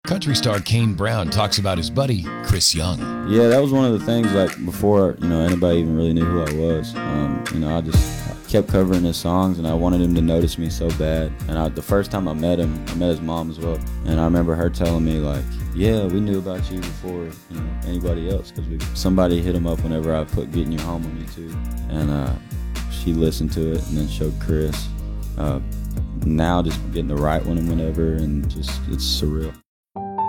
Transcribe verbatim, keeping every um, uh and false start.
Country star Kane Brown talks about his buddy, Chris Young. Yeah, that was one of the things, like, before, you know, anybody even really knew who I was. Um, you know, I just I kept covering his songs, and I wanted him to notice me so bad. And I, the first time I met him, I met his mom as well. And I remember her telling me, like, yeah, we knew about you before, you know, anybody else, because somebody hit him up whenever I put Getting You Home on YouTube. And uh, she listened to it and then showed Chris. Uh, now just getting to write one and whenever, and just, it's surreal.